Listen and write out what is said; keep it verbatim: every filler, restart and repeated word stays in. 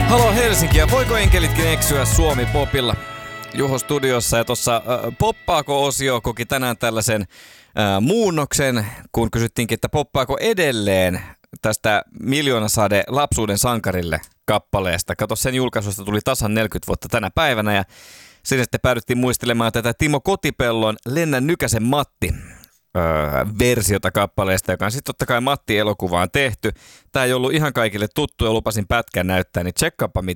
Halo Helsinki, ja voiko enkelitkin eksyä Suomi-popilla? Juho studiossa, ja tuossa äh, poppaako-osio koki tänään tällaisen äh, muunnoksen, kun kysyttiinkin, että poppaako edelleen tästä Miljoonasade lapsuuden sankarille kappaleesta. Kato, sen julkaisusta tuli tasan neljäkymmentä vuotta tänä päivänä, ja siinä sitten päädyttiin muistelemaan tätä Timo Kotipellon Lennän Nykäsen Matti Öö, versiota kappaleesta, joka on sitten totta kai Matti-elokuvaan tehty. Tämä ei ollut ihan kaikille tuttu ja lupasin pätkän näyttää, niin tsekkaappa